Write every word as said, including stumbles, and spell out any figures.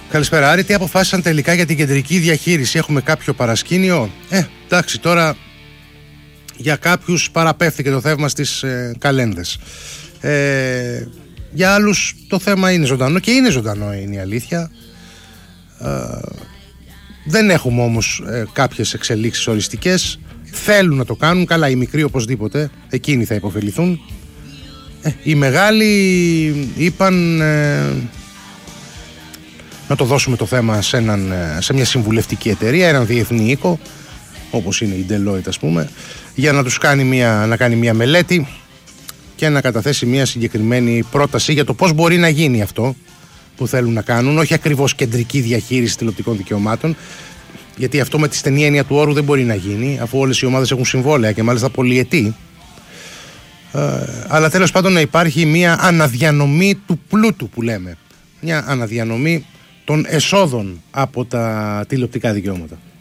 Καλησπέρα Άρη, τι αποφάσισαν τελικά για την κεντρική διαχείριση? Έχουμε κάποιο παρασκήνιο? Ε, εντάξει, τώρα για κάποιους παραπέφτει και το θέμα στις ε, καλένδες. Ε, για άλλους το θέμα είναι ζωντανό και είναι ζωντανό, είναι η αλήθεια. Ε, δεν έχουμε όμως ε, κάποιες εξελίξεις οριστικές. Θέλουν να το κάνουν, καλά, οι μικροί οπωσδήποτε, εκείνοι θα υποφεληθούν. Ε, οι μεγάλοι είπαν ε, να το δώσουμε το θέμα σε, έναν, σε μια συμβουλευτική εταιρεία, έναν διεθνή οίκο, όπως είναι η Deloitte ας πούμε, για να τους κάνει μια, να κάνει μια μελέτη και να καταθέσει μια συγκεκριμένη πρόταση για το πώς μπορεί να γίνει αυτό που θέλουν να κάνουν, όχι ακριβώς κεντρική διαχείριση τηλεοπτικών δικαιωμάτων, γιατί αυτό με τη στενή έννοια του όρου δεν μπορεί να γίνει, αφού όλες οι ομάδες έχουν συμβόλαια και μάλιστα πολυετή. Ε, αλλά τέλος πάντων να υπάρχει μια αναδιανομή του πλούτου που λέμε, μια αναδιανομή των εσόδων από τα τηλεοπτικά δικαιώματα.